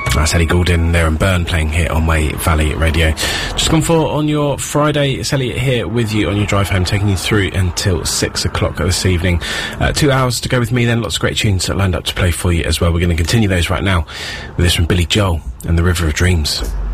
That's Ellie Goulding there and Burn playing here on Way Valley Radio. Just gone for on your Friday. It's Elliot here with you on your drive home, taking you through until 6 o'clock this evening. 2 hours to go with me then. Lots of great tunes lined up to play for you as well. We're going to continue those right now with this from Billy Joel and The River of Dreams.